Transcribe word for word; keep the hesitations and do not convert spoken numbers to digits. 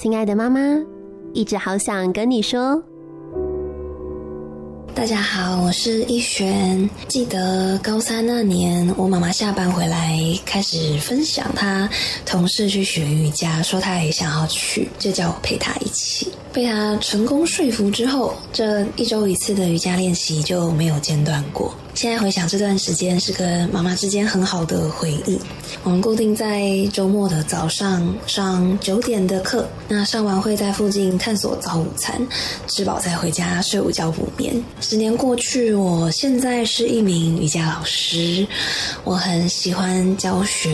亲爱的妈妈，一直好想跟你说。 大家好，我是一璇。记得高三那年，我妈妈下班回来开始分享她同事去学瑜伽，说她也想要去，就叫我陪她一起。被她成功说服之后，这一周一次的瑜伽练习就没有间断过。现在回想这段时间是跟妈妈之间很好的回忆。我们固定在周末的早上上九点的课，那上完会在附近探索早午餐，吃饱再回家睡午觉补眠。十年过去，我现在是一名瑜伽老师，我很喜欢教学。